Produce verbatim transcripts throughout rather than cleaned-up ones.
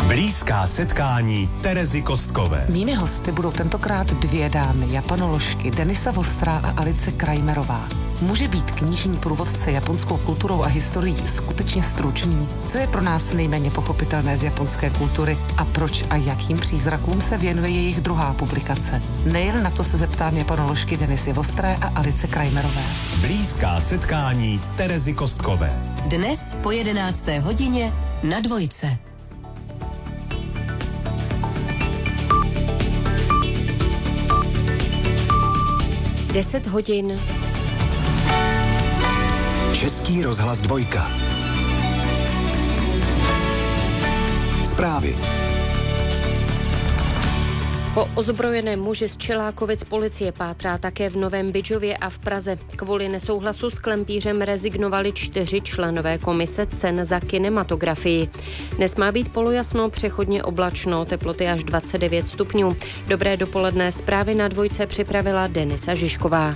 Blízká setkání Terezy Kostkové. Mými hosty budou tentokrát dvě dámy, japanoložky Denisa Vostrá a Alice Krajmerová. Může být knižní průvodce japonskou kulturou a historií skutečně stručný? Co je pro nás nejméně pochopitelné z japonské kultury a proč a jakým přízrakům se věnuje jejich druhá publikace? Nejen na to se zeptám japanoložky Denisy Vostré a Alice Krajmerové. Blízká setkání Terezy Kostkové. Dnes po jedenácté hodině na Dvojce. deset hodin. Český rozhlas Dvojka. Zprávy. Po ozbrojeném muži z Čelákovic policie pátrá také v Novém Bydžově a v Praze. Kvůli nesouhlasu s Klempířem rezignovali čtyři členové komise cen za kinematografii. Dnes má být polojasno, přechodně oblačno, teploty až dvacet devět stupňů. Dobré dopoledne, zprávy na Dvojce připravila Denisa Žižková.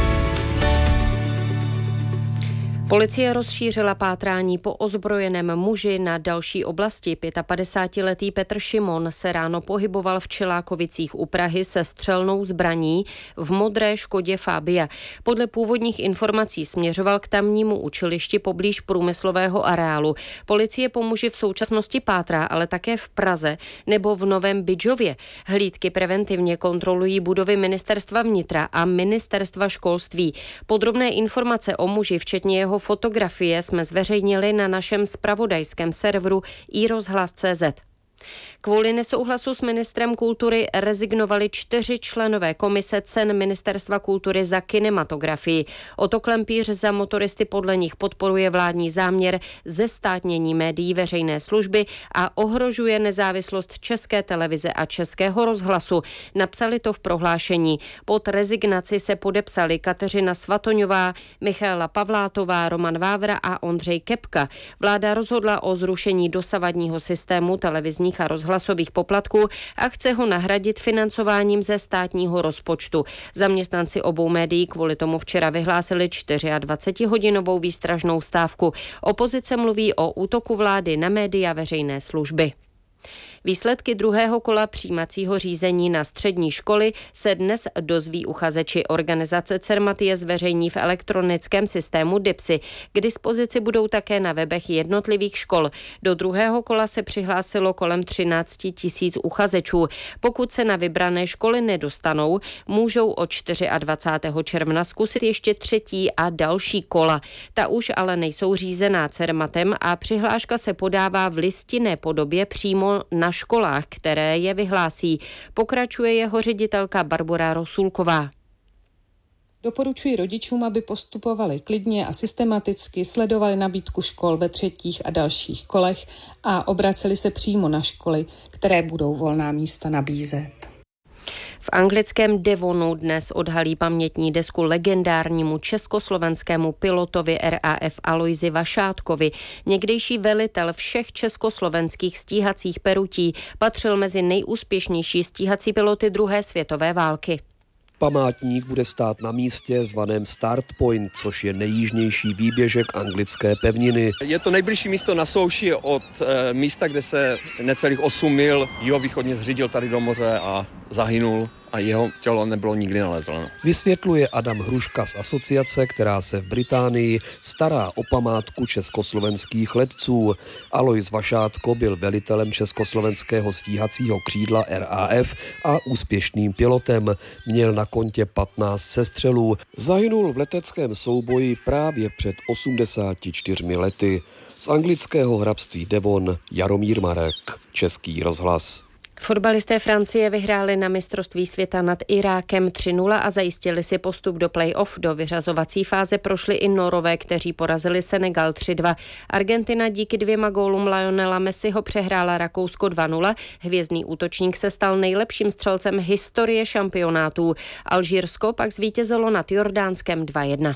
Policie rozšířila pátrání po ozbrojeném muži na další oblasti. padesátipětiletý Petr Šimon se ráno pohyboval v Čelákovicích u Prahy se střelnou zbraní v modré Škodě Fabia. Podle původních informací směřoval k tamnímu učilišti poblíž průmyslového areálu. Policie po muži v současnosti pátrá, ale také v Praze nebo v Novém Bydžově. Hlídky preventivně kontrolují budovy Ministerstva vnitra a Ministerstva školství. Podrobné informace o muži, včetně jeho fotografie, jsme zveřejnili na našem zpravodajském serveru i rozhlas tečka cé zet. Kvůli nesouhlasu s ministrem kultury rezignovali čtyři členové komise cen Ministerstva kultury za kinematografii. Otto Klempíř za motoristy podle nich podporuje vládní záměr zestátnění médií veřejné služby a ohrožuje nezávislost České televize a Českého rozhlasu. Napsali to v prohlášení. Pod rezignaci se podepsali Kateřina Svatoňová, Michaela Pavlátová, Roman Vávra a Ondřej Kepka. Vláda rozhodla o zrušení dosavadního systému televizních a rozhlasových poplatků a chce ho nahradit financováním ze státního rozpočtu. Zaměstnanci obou médií kvůli tomu včera vyhlásili dvacetihodinovou výstražnou stávku. Opozice mluví o útoku vlády na média veřejné služby. Výsledky druhého kola přijímacího řízení na střední školy se dnes dozví uchazeči. Organizace Cermat je zveřejní v elektronickém systému DIPSy. K dispozici budou také na webech jednotlivých škol. Do druhého kola se přihlásilo kolem třináct tisíc uchazečů. Pokud se na vybrané školy nedostanou, můžou od dvacátého čtvrtého června zkusit ještě třetí a další kola. Ta už ale nejsou řízená Cermatem a přihláška se podává v listinné podobě přímo na školách, které je vyhlásí. Pokračuje jeho ředitelka Barbora Rosulková. Doporučuji rodičům, aby postupovali klidně a systematicky, sledovali nabídku škol ve třetích a dalších kolech a obraceli se přímo na školy, které budou volná místa nabízet. V anglickém Devonu dnes odhalí pamětní desku legendárnímu československému pilotovi R A F Alojzi Vašátkovi. Někdejší velitel všech československých stíhacích perutí, patřil mezi nejúspěšnější stíhací piloty druhé světové války. Památník bude stát na místě zvaném Start Point, což je nejjižnější výběžek anglické pevniny. Je to nejbližší místo na souši od e, místa, kde se necelých osm mil jihovýchodně zřídil tady do moře a zahynul a jeho tělo nebylo nikdy nalezeno. Vysvětluje Adam Hruška z asociace, která se v Británii stará o památku československých letců. Alojz Vašátko byl velitelem československého stíhacího křídla R A F a úspěšným pilotem. Měl na kontě patnáct sestřelů. Zahynul v leteckém souboji právě před osmdesáti čtyřmi lety. Z anglického hrabství Devon Jaromír Marek, Český rozhlas. Fotbalisté Francie vyhráli na mistrovství světa nad Irákem tři nula a zajistili si postup do play-off. Do vyřazovací fáze prošli i Norové, kteří porazili Senegal tři dva. Argentina díky dvěma gólům Lionela Messiho přehrála Rakousko dva nula. Hvězdný útočník se stal nejlepším střelcem historie šampionátů. Alžírsko pak zvítězilo nad Jordánskem dva jedna.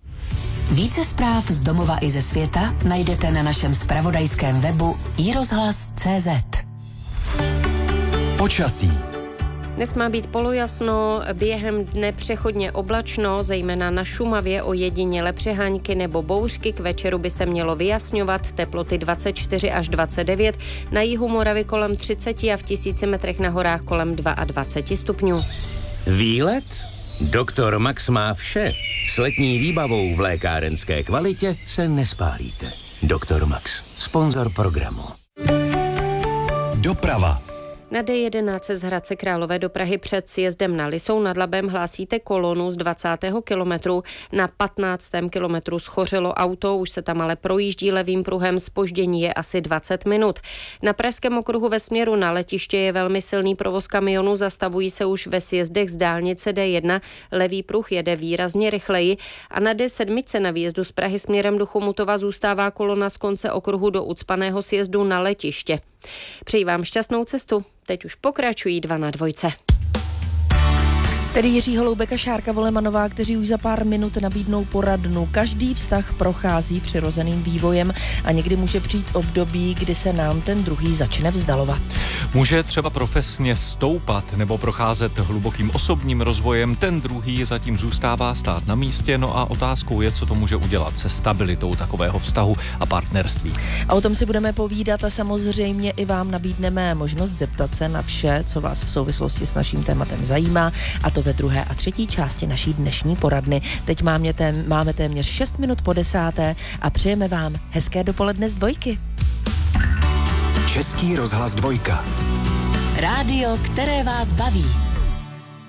Více zpráv z domova i ze světa najdete na našem zpravodajském webu i rozhlas tečka cé zet. Počasí. Dnes má být polojasno, během dne přechodně oblačno, zejména na Šumavě ojediněle přehánky nebo bouřky. K večeru by se mělo vyjasňovat, teploty dvacet čtyři až dvacet devět, na jihu Moravy kolem třicet a v tisíci metrech na horách kolem dvacet dva stupňů. Výlet? Doktor Max má vše. S letní výbavou v lékárenské kvalitě se nespálíte. Doktor Max, sponzor programu. Doprava. Na D jedenáct z Hradce Králové do Prahy před sjezdem na Lisou nad Labem hlásíte kolonu z dvacátého kilometru. Na patnáctém kilometru schořelo auto, už se tam ale projíždí levým pruhem, zpoždění je asi dvacet minut. Na pražském okruhu ve směru na letiště je velmi silný provoz kamionů, zastavují se už ve sjezdech z dálnice D jedna, levý pruh jede výrazně rychleji a na D sedm na výjezdu z Prahy směrem do Chomutova zůstává kolona z konce okruhu do ucpaného sjezdu na letiště. Přeji vám šťastnou cestu. Teď už pokračují dva na dvojce. Tedy Jiří Holoubek a Šárka Volemanová, kteří už za pár minut nabídnou poradnu. Každý vztah prochází přirozeným vývojem a někdy může přijít období, kdy se nám ten druhý začne vzdalovat. Může třeba profesně stoupat nebo procházet hlubokým osobním rozvojem, ten druhý zatím zůstává stát na místě, no a otázkou je, co to může udělat se stabilitou takového vztahu a partnerství. A o tom si budeme povídat a samozřejmě i vám nabídneme možnost zeptat se na vše, co vás v souvislosti s naším tématem zajímá, a to ve druhé a třetí části naší dnešní poradny. Teď máme, tém, máme téměř šest minut po desáté a přejeme vám hezké dopoledne z dvojky. Český rozhlas dvojka. Rádio, které vás baví.